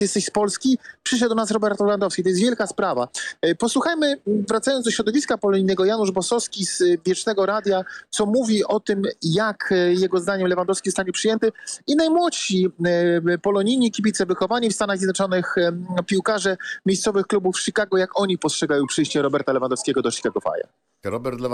jesteś z Polski, przyszedł do nas Robert Lewandowski. To jest wielka sprawa. Posłuchajmy, wracając do środowiska polonijnego, Janusz Bosowski z Wiecznego Radia, co mówi o tym, jak jego zdaniem Lewandowski zostanie przyjęty. I najmłodsi polonijni, kibice wychowani w Stanach Zjednoczonych, piłkarze miejscowych klubów w Chicago, jak oni postrzegają przyjście Roberta Lewandowskiego do Chicago Fire. Robert